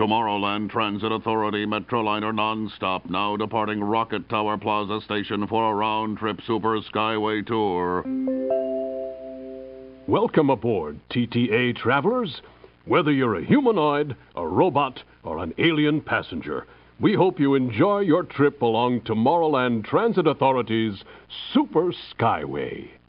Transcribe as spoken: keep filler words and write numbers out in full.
Tomorrowland Transit Authority Metroliner nonstop, now departing Rocket Tower Plaza Station for a round-trip Super Skyway tour. Welcome aboard, T T A travelers. Whether you're a humanoid, a robot, or an alien passenger, we hope you enjoy your trip along Tomorrowland Transit Authority's Super Skyway.